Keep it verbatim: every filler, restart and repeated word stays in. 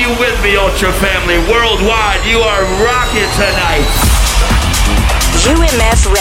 you with me, Ultra Family? Worldwide, you are rocking tonight. U M F